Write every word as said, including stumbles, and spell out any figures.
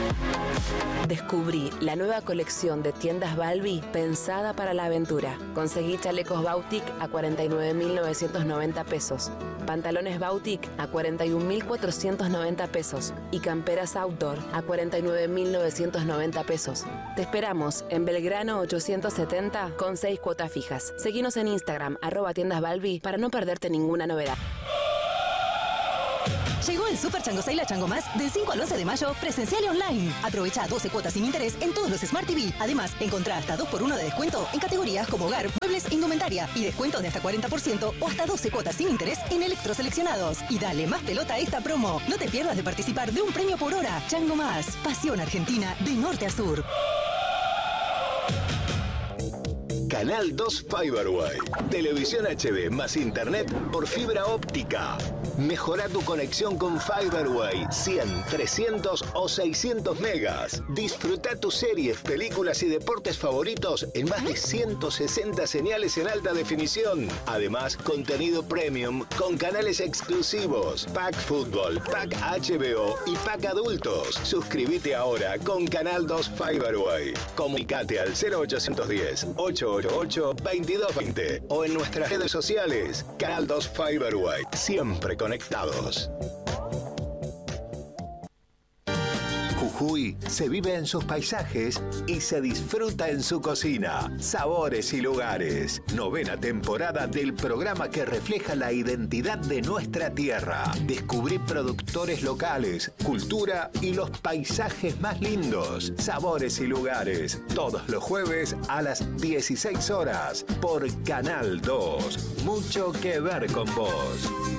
Descubrí la nueva colección de tiendas Balbi pensada para la aventura. Conseguí chalecos Bautic a cuarenta y nueve mil novecientos noventa pesos, pantalones Bautic a cuarenta y un mil cuatrocientos noventa pesos y camperas Outdoor a cuarenta y nueve mil novecientos noventa pesos. Te esperamos en Belgrano ochocientos setenta con seis cuotas fijas. Seguinos en Instagram, arroba tiendas Balbi, para no perderte ninguna novedad. Llegó el Super Chango Sale a Chango Más del cinco al once de mayo, presencial y online. Aprovecha doce cuotas sin interés en todos los Smart T V. Además, encontrá hasta dos por uno de descuento en categorías como hogar, muebles e indumentaria. Y descuentos de hasta cuarenta por ciento o hasta doce cuotas sin interés en electroseleccionados. Y dale más pelota a esta promo. No te pierdas de participar de un premio por hora. Chango Más. Pasión argentina de norte a sur. Canal dos Fiberway. Televisión H D más internet por fibra óptica. Mejora tu conexión con Fiberway. cien, trescientos o seiscientos megas. Disfruta tus series, películas y deportes favoritos en más de ciento sesenta señales en alta definición. Además, contenido premium con canales exclusivos. Pack Fútbol, Pack H B O y Pack Adultos. Suscríbete ahora con Canal dos Fiberway. Comunicate al cero ochocientos diez, ochocientos ochenta y ocho, veintidós veinte o en nuestras redes sociales. Canal dos Fiberway. Siempre conectados. Jujuy se vive en sus paisajes y se disfruta en su cocina. Sabores y lugares. Novena temporada del programa que refleja la identidad de nuestra tierra. Descubrí productores locales, cultura y los paisajes más lindos. Sabores y lugares. Todos los jueves a las dieciséis horas por Canal dos. Mucho que ver con vos.